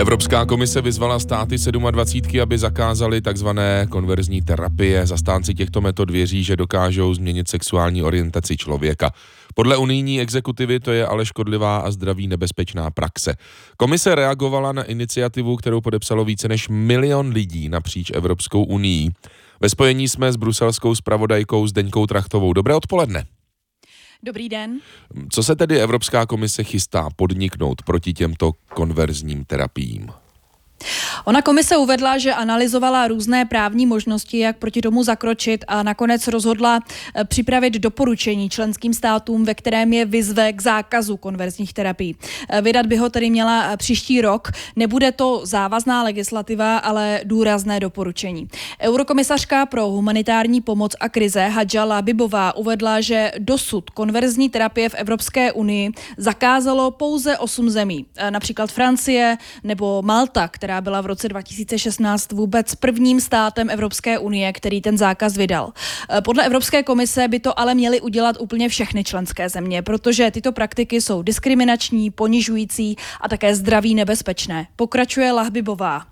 Evropská komise vyzvala státy 27, aby zakázali takzvané konverzní terapie. Zastánci těchto metod věří, že dokážou změnit sexuální orientaci člověka. Podle unijní exekutivy to je ale škodlivá a zdraví nebezpečná praxe. Komise reagovala na iniciativu, kterou podepsalo více než 1 milion lidí napříč Evropskou unií. Ve spojení jsme s bruselskou zpravodajkou Zdeňkou Trachtovou. Dobré odpoledne. Dobrý den. Co se tedy Evropská komise chystá podniknout proti těmto konverzním terapiím? Ona komise uvedla, že analyzovala různé právní možnosti, jak proti tomu zakročit a nakonec rozhodla připravit doporučení členským státům, ve kterém je vyzve k zákazu konverzních terapií. Vydat by ho tedy měla příští rok. Nebude to závazná legislativa, ale důrazné doporučení. Eurokomisařka pro humanitární pomoc a krize Hadža Lahbibová uvedla, že dosud konverzní terapie v Evropské unii zakázalo pouze 8 zemí. Například Francie nebo Malta, která byla v roce 2016 vůbec prvním státem Evropské unie, který ten zákaz vydal. Podle Evropské komise by to ale měly udělat úplně všechny členské země, protože tyto praktiky jsou diskriminační, ponižující a také zdraví nebezpečné. Pokračuje Lahbibová.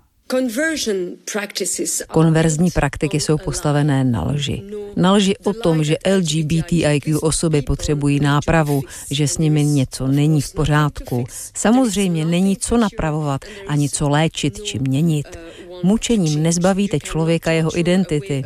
Konverzní praktiky jsou postavené na lži. Na lži o tom, že LGBTIQ osoby potřebují nápravu, že s nimi něco není v pořádku. Samozřejmě není co napravovat, ani co léčit či měnit. Mučením nezbavíte člověka jeho identity.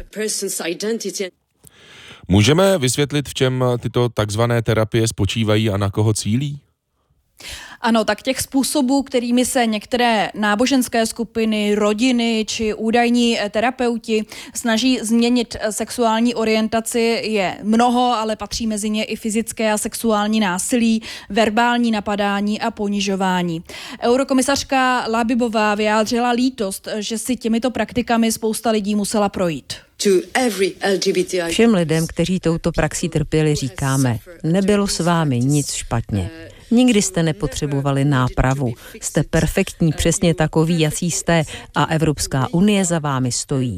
Můžeme vysvětlit, v čem tyto takzvané terapie spočívají a na koho cílí? Ano, tak těch způsobů, kterými se některé náboženské skupiny, rodiny či údajní terapeuti snaží změnit sexuální orientaci, je mnoho, ale patří mezi ně i fyzické a sexuální násilí, verbální napadání a ponižování. Eurokomisařka Lahbibová vyjádřila lítost, že si těmito praktikami spousta lidí musela projít. Všem lidem, kteří touto praxí trpěli, říkáme, nebylo s vámi nic špatně. Nikdy jste nepotřebovali nápravu. Jste perfektní, přesně takový, jací jste, a Evropská unie za vámi stojí.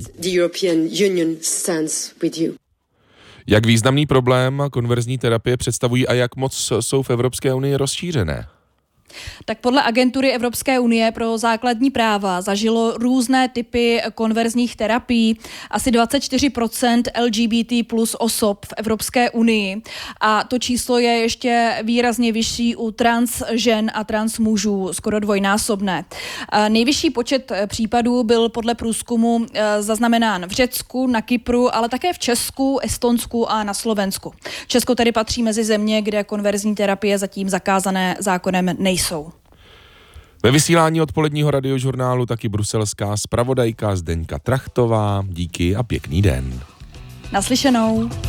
Jak významný problém konverzní terapie představují a jak moc jsou v Evropské unii rozšířené? Tak podle agentury Evropské unie pro základní práva zažilo různé typy konverzních terapií asi 24% LGBT plus osob v Evropské unii. A to číslo je ještě výrazně vyšší u trans žen a trans mužů, skoro dvojnásobné. Nejvyšší počet případů byl podle průzkumu zaznamenán v Řecku, na Kypru, ale také v Česku, Estonsku a na Slovensku. Česko tedy patří mezi země, kde konverzní terapie zatím zakázané zákonem nejsou. Ve vysílání odpoledního radiožurnálu taky bruselská zpravodajka Zdeňka Trachtová. Díky a pěkný den. Naslyšenou.